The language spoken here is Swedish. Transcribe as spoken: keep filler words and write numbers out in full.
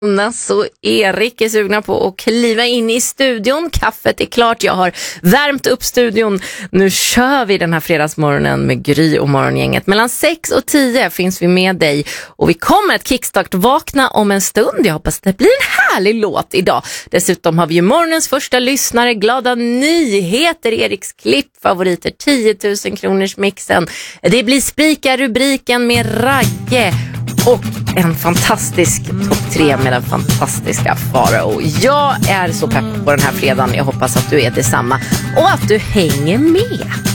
Så Erik är sugna på att kliva in i studion. Kaffet är klart, jag har värmt upp studion. Nu kör vi den här fredagsmorgonen med Gry och morgongänget. Mellan sex och tio finns vi med dig. Och vi kommer att kickstart-vakna om en stund. Jag hoppas att det blir en härlig låt idag. Dessutom har vi ju morgonens första lyssnare. Glada nyheter, Eriks klipp, favoriter, tio tusen kronors mixen. Det blir sprika rubriken med Ragge. Och en fantastisk topp tre med den fantastiska Farao. Jag är så pepp på den här fredagen. Jag hoppas att du är detsamma och att du hänger med.